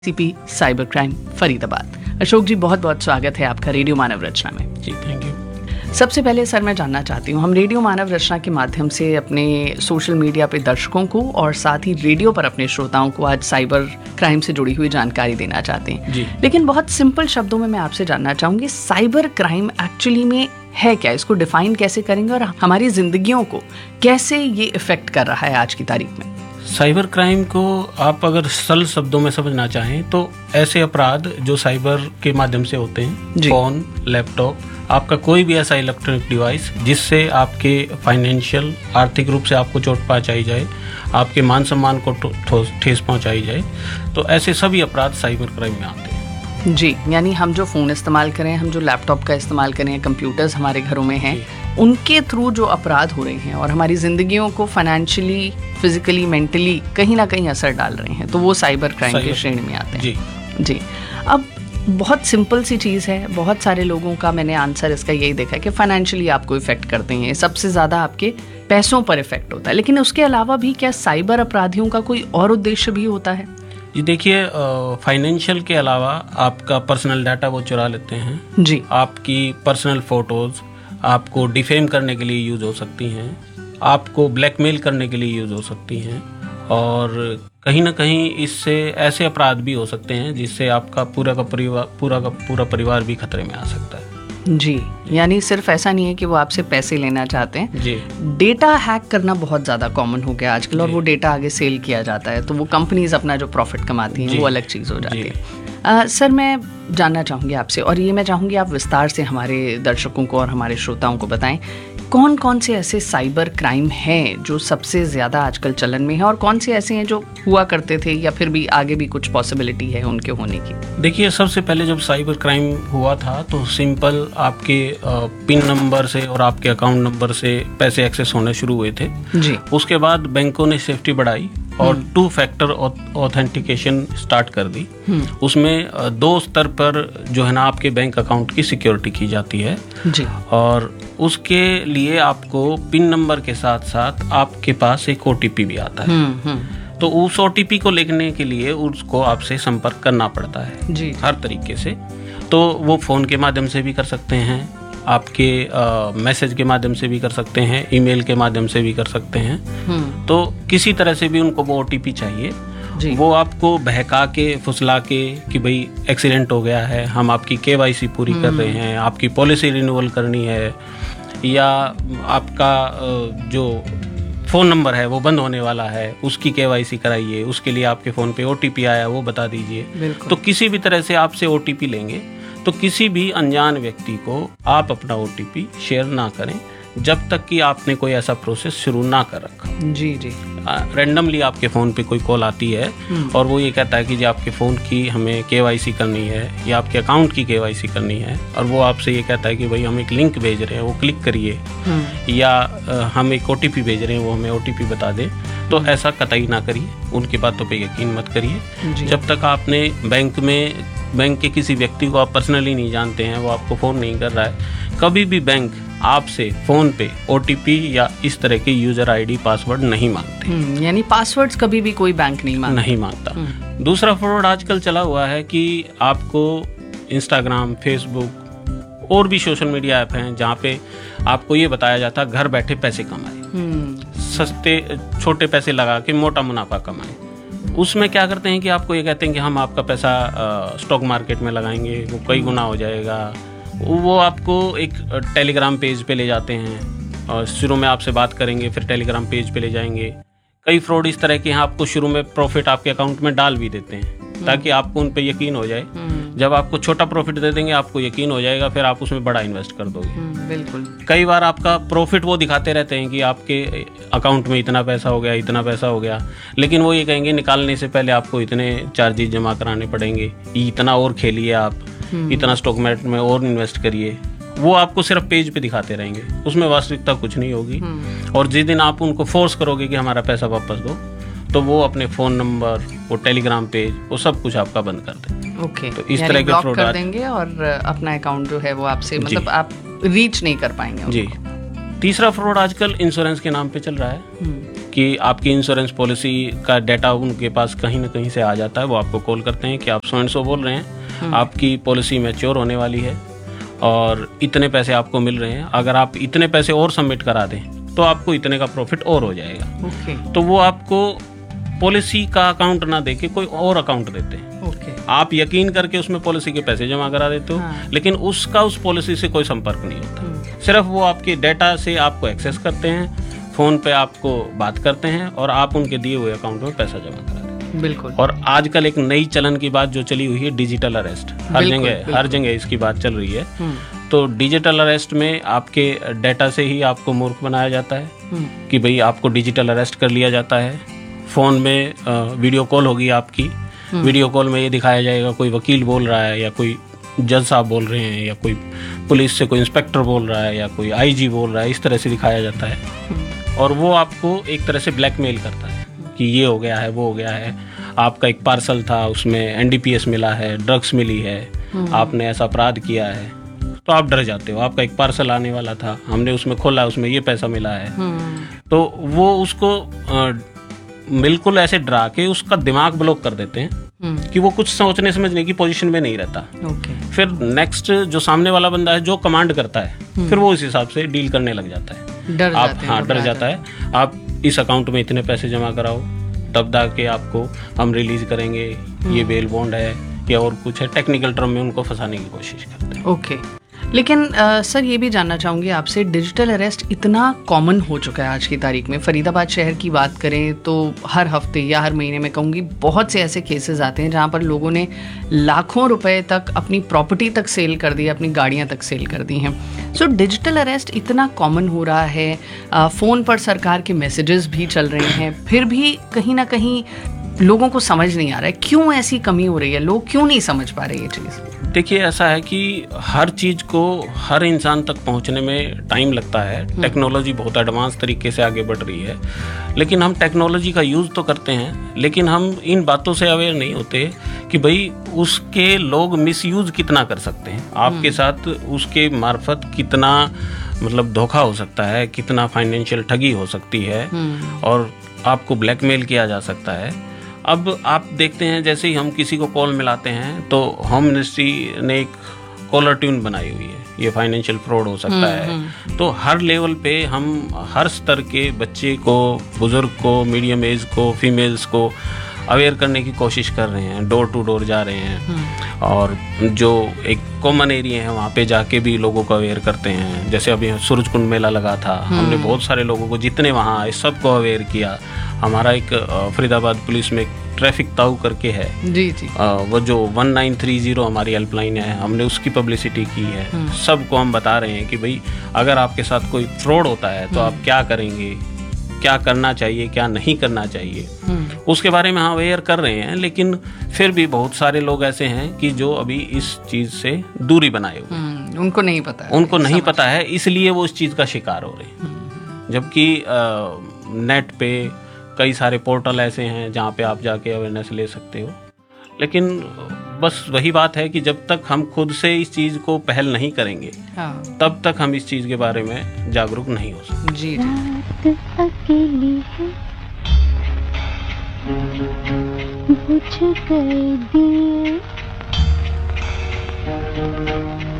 CP cyber crime Faridabad. Ashok जी, बहुत बहुत स्वागत है आपका रेडियो मानव रचना में। जी, थैंक यू। सबसे पहले सर मैं जानना चाहती हूँ, हम रेडियो मानव रचना के माध्यम से अपने सोशल मीडिया पे दर्शकों को और साथ ही रेडियो पर अपने श्रोताओं को आज साइबर क्राइम से जुड़ी हुई जानकारी देना चाहते हैं जी। लेकिन बहुत सिंपल शब्दों में मैं आपसे जानना चाहूँगी, साइबर क्राइम एक्चुअली में है क्या? इसको डिफाइन कैसे करेंगे और हमारी जिंदगियों को कैसे ये इफेक्ट कर रहा है आज की तारीख में? साइबर क्राइम को आप अगर सरल शब्दों में समझना चाहें तो ऐसे अपराध जो साइबर के माध्यम से होते हैं, फोन, लैपटॉप, आपका कोई भी ऐसा इलेक्ट्रॉनिक डिवाइस जिससे आपके फाइनेंशियल, आर्थिक रूप से आपको चोट पहुंचाई जाए, आपके मान सम्मान को ठेस पहुंचाई जाए, तो ऐसे सभी अपराध साइबर क्राइम में आते हैं। जी, यानी हम जो फ़ोन इस्तेमाल करें, हम जो लैपटॉप का इस्तेमाल करें, कंप्यूटर्स हमारे घरों में हैं, उनके थ्रू जो अपराध हो रहे हैं और हमारी ज़िंदगियों को फाइनेंशियली, फिजिकली, मेंटली कहीं ना कहीं असर डाल रहे हैं, तो वो साइबर क्राइम की श्रेणी में आते हैं। जी। अब बहुत सिंपल सी चीज़ है, बहुत सारे लोगों का मैंने आंसर इसका यही देखा है कि फाइनेंशियली आपको इफेक्ट करते हैं, सबसे ज़्यादा आपके पैसों पर इफेक्ट होता है। लेकिन उसके अलावा भी क्या साइबर अपराधियों का कोई और उद्देश्य भी होता है? जी देखिए, फाइनेंशियल के अलावा आपका पर्सनल डाटा वो चुरा लेते हैं। जी। आपकी पर्सनल फोटोज आपको डिफेम करने के लिए यूज हो सकती हैं, आपको ब्लैकमेल करने के लिए यूज हो सकती हैं, और कहीं ना कहीं इससे ऐसे अपराध भी हो सकते हैं जिससे आपका पूरा परिवार भी खतरे में आ सकता है। जी, यानी सिर्फ ऐसा नहीं है कि वो आपसे पैसे लेना चाहते हैं। जी। डेटा हैक करना बहुत ज़्यादा कॉमन हो गया आजकल, और वो डेटा आगे सेल किया जाता है, तो वो कंपनीज अपना जो प्रॉफिट कमाती हैं वो अलग चीज़ हो जाती है। सर मैं जानना चाहूँगी आपसे, और ये मैं चाहूँगी आप विस्तार से हमारे दर्शकों को और हमारे श्रोताओं को बताएं, कौन कौन से ऐसे साइबर क्राइम हैं जो सबसे ज़्यादा आजकल चलन में है, और कौन से ऐसे हैं जो हुआ करते थे या फिर भी आगे भी कुछ पॉसिबिलिटी है उनके होने की? देखिए, सबसे पहले जब साइबर क्राइम हुआ था तो सिंपल आपके पिन नंबर से और आपके अकाउंट नंबर से पैसे एक्सेस होने शुरू हुए थे। जी। उसके बाद बैंकों ने सेफ्टी बढ़ाई और 2 फैक्टर ऑथेंटिकेशन स्टार्ट कर दी। उसमें 2 स्तर पर जो है ना आपके बैंक अकाउंट की सिक्योरिटी की जाती है। जी। और उसके लिए आपको पिन नंबर के साथ साथ आपके पास एक OTP भी आता है। तो उस OTP को लिखने के लिए उसको आपसे संपर्क करना पड़ता है। जी। हर तरीके से। तो वो फ़ोन के माध्यम से भी कर सकते हैं, आपके मैसेज के माध्यम से भी कर सकते हैं, ईमेल के माध्यम से भी कर सकते हैं। तो किसी तरह से भी उनको वो OTP चाहिए। जी। वो आपको बहका के, फुसला के कि भाई एक्सीडेंट हो गया है, हम आपकी KYC पूरी कर रहे हैं, आपकी पॉलिसी रिन्यूअल करनी है, या आपका जो फ़ोन नंबर है वो बंद होने वाला है, उसकी KYC कराइए, उसके लिए आपके फ़ोन पे OTP आया वो बता दीजिए। तो किसी भी तरह से आपसे OTP लेंगे, तो किसी भी अनजान व्यक्ति को आप अपना OTP शेयर ना करें जब तक कि आपने कोई ऐसा प्रोसेस शुरू ना कर रखा। जी। जी। रैंडमली आपके फ़ोन पे कोई कॉल आती है और वो ये कहता है कि जी आपके फ़ोन की हमें KYC करनी है या आपके अकाउंट की KYC करनी है, और वो आपसे ये कहता है कि भाई हम एक लिंक भेज रहे हैं, वो क्लिक करिए, या हम एक OTP भेज रहे हैं, वो हमें OTP बता दे, तो ऐसा कतई ना करिए, उनकी बातों पे यकीन मत करिए। जब तक आपने बैंक के किसी व्यक्ति को आप पर्सनली नहीं जानते हैं, वो आपको फ़ोन नहीं कर रहा है, कभी भी बैंक आपसे फ़ोन पे OTP या इस तरह के यूज़र ID पासवर्ड नहीं मांगते। यानी पासवर्ड्स कभी भी कोई बैंक नहीं मांगता। दूसरा फ्रॉड आजकल चला हुआ है कि आपको इंस्टाग्राम, फेसबुक और भी सोशल मीडिया ऐप हैं जहाँ पे आपको ये बताया जाता है घर बैठे पैसे कमाए, सस्ते छोटे पैसे लगा के मोटा मुनाफा कमाए। उसमें क्या करते हैं कि आपको ये कहते हैं कि हम आपका पैसा स्टॉक मार्केट में लगाएंगे, वो कई गुना हो जाएगा। वो आपको एक टेलीग्राम पेज पे ले जाते हैं और शुरू में आपसे बात करेंगे, फिर टेलीग्राम पेज पे ले जाएंगे। कई फ्रॉड इस तरह के हैं, आपको शुरू में प्रॉफिट आपके अकाउंट में डाल भी देते हैं ताकि आपको उन पे यकीन हो जाए। जब आपको छोटा प्रॉफिट दे देंगे, आपको यकीन हो जाएगा, फिर आप उसमें बड़ा इन्वेस्ट कर दोगे। बिल्कुल। कई बार आपका प्रॉफिट वो दिखाते रहते हैं कि आपके अकाउंट में इतना पैसा हो गया, इतना पैसा हो गया, लेकिन वो ये कहेंगे निकालने से पहले आपको इतने चार्जेस जमा कराने पड़ेंगे, इतना और खेलिए आप, इतना स्टॉक मार्केट में और इन्वेस्ट करिए। वो आपको सिर्फ पेज पे दिखाते रहेंगे, उसमें वास्तविकता कुछ नहीं होगी। और जिस दिन आप उनको फोर्स करोगे कि हमारा पैसा वापस दो, तो वो अपने फ़ोन नंबर, वो टेलीग्राम पेज, वो सब कुछ आपका बंद कर देंगे। ओके। तो इस तरह के फ्रॉड कर देंगे और अपना अकाउंट जो है वो आपसे, मतलब आप रीच नहीं कर पाएंगे। जी। तीसरा फ्रॉड आजकल इंश्योरेंस के नाम पे चल रहा है। कि आपकी इंश्योरेंस पॉलिसी का डाटा उनके पास कहीं ना कहीं से आ जाता है। वो आपको कॉल करते हैं कि आप सो एंड सो बोल रहे हैं, आपकी पॉलिसी मैच्योर होने वाली है और इतने पैसे आपको मिल रहे हैं, अगर आप इतने पैसे और सबमिट करा दें तो आपको इतने का प्रॉफिट और हो जाएगा। तो वो आपको पॉलिसी का अकाउंट ना देके कोई और अकाउंट देते हैं। आप यकीन करके उसमें पॉलिसी के पैसे जमा करा देते हो, लेकिन उसका उस पॉलिसी से कोई संपर्क नहीं होता। सिर्फ वो आपके डेटा से आपको एक्सेस करते हैं, फोन पे आपको बात करते हैं और आप उनके दिए हुए अकाउंट में पैसा जमा करा देते हैं। बिल्कुल। और आजकल एक नई चलन की बात जो चली हुई है, डिजिटल अरेस्ट। हर जगह इसकी बात चल रही है। तो डिजिटल अरेस्ट में आपके डेटा से ही आपको मूर्ख बनाया जाता है कि भाई आपको डिजिटल अरेस्ट कर लिया जाता है। फोन में वीडियो कॉल होगी आपकी, वीडियो कॉल में ये दिखाया जाएगा कोई वकील बोल रहा है या कोई जज साहब बोल रहे हैं या कोई पुलिस से कोई इंस्पेक्टर बोल रहा है या कोई आईजी बोल रहा है, इस तरह से दिखाया जाता है। और वो आपको एक तरह से ब्लैकमेल करता है कि ये हो गया है, वो हो गया है, आपका एक पार्सल था उसमें एनडीपीएस मिला है, ड्रग्स मिली है, आपने ऐसा अपराध किया है, तो आप डर जाते हो। आपका एक पार्सल आने वाला था, हमने उसमें खोला, उसमें ये पैसा मिला है। तो वो उसको बिल्कुल ऐसे डरा के उसका दिमाग ब्लॉक कर देते हैं कि वो कुछ सोचने समझने की पोजीशन में नहीं रहता। फिर नेक्स्ट जो सामने वाला बंदा है जो कमांड करता है, फिर वो उस हिसाब से डील करने लग जाता है। डर जाता है। आप इस अकाउंट में इतने पैसे जमा कराओ, तब जाके आपको हम रिलीज करेंगे, ये बेल बॉन्ड है या और कुछ है। टेक्निकल टर्म में उनको फंसाने की कोशिश करते हैं। लेकिन सर ये भी जानना चाहूँगी आपसे, डिजिटल अरेस्ट इतना कॉमन हो चुका है आज की तारीख में। फरीदाबाद शहर की बात करें तो हर हफ्ते या हर महीने में कहूँगी बहुत से ऐसे केसेस आते हैं जहाँ पर लोगों ने लाखों रुपए तक अपनी प्रॉपर्टी तक सेल कर दी, अपनी गाड़ियाँ तक सेल कर दी हैं। सो डिजिटल अरेस्ट इतना कॉमन हो रहा है, फ़ोन पर सरकार के मैसेजेस भी चल रहे हैं, फिर भी कहीं ना कहीं लोगों को समझ नहीं आ रहा है क्यों ऐसी कमी हो रही है, लोग क्यों नहीं समझ पा रहे ये चीज़। देखिए, ऐसा है कि हर चीज़ को हर इंसान तक पहुंचने में टाइम लगता है। टेक्नोलॉजी बहुत एडवांस तरीके से आगे बढ़ रही है, लेकिन हम टेक्नोलॉजी का यूज़ तो करते हैं, लेकिन हम इन बातों से अवेयर नहीं होते कि भाई उसके लोग मिसयूज़ कितना कर सकते हैं। आपके साथ उसके मार्फत कितना मतलब धोखा हो सकता है, कितना फाइनेंशियल ठगी हो सकती है और आपको ब्लैकमेल किया जा सकता है। अब आप देखते हैं, जैसे ही हम किसी को कॉल मिलाते हैं तो होम मिनिस्ट्री ने एक कॉलर ट्यून बनाई हुई है, ये फाइनेंशियल फ्रॉड हो सकता है। तो हर लेवल पे हम हर स्तर के बच्चे को, बुजुर्ग को, मीडियम एज को, फीमेल्स को अवेयर करने की कोशिश कर रहे हैं। डोर टू डोर जा रहे हैं और जो एक कॉमन एरिया है वहाँ पे जाके भी लोगों को अवेयर करते हैं। जैसे अभी सूरजकुंड मेला लगा था, हमने बहुत सारे लोगों को जितने वहाँ आए सबको अवेयर किया। हमारा एक फरीदाबाद पुलिस में ट्रैफिक ताऊ करके है, वो जो 1930 हमारी हेल्पलाइन है, हमने उसकी पब्लिसिटी की है। सबको हम बता रहे हैं कि भाई अगर आपके साथ कोई फ्रॉड होता है तो आप क्या करेंगे, क्या करना चाहिए, क्या नहीं करना चाहिए, उसके बारे में हम अवेयर कर रहे हैं। लेकिन फिर भी बहुत सारे लोग ऐसे हैं कि जो अभी इस चीज़ से दूरी बनाए हुए हैं। उनको नहीं पता है, उनको नहीं पता है, इसलिए वो इस चीज़ का शिकार हो रहे हैं। जबकि नेट पे कई सारे पोर्टल ऐसे हैं जहाँ पे आप जाके अवेयरनेस ले सकते हो। लेकिन बस वही बात है कि जब तक हम खुद से इस चीज़ को पहल नहीं करेंगे, तब तक हम इस चीज़ के बारे में जागरूक नहीं हो सकते। जी बुझ गए दिए